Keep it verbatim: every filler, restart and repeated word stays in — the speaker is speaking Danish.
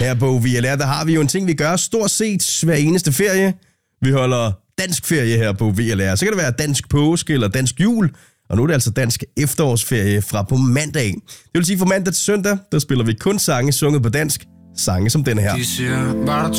Her på V L R, der har vi jo en ting, vi gør stort set hver eneste ferie. Vi holder dansk ferie her på V L R. Så kan det være dansk påske eller dansk jul. Og nu er det altså dansk efterårsferie fra på mandag. Det vil sige, fra mandag til søndag, der spiller vi kun sange sunget på dansk. Sange som denne her. De siger, var der